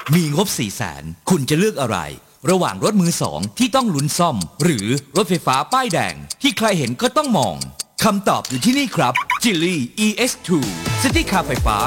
มีงบ 400,000 คุณจะเลือกอะไรระหว่างรถมือสองที่ต้องลุ้นซ่อมหรือรถไฟฟ้าป้ายแดงที่ใครเห็นก็ต้องมองคำตอบอยู่ที่นี่ครับ Geely EX2 ซิตี้คาร์ไฟฟ้า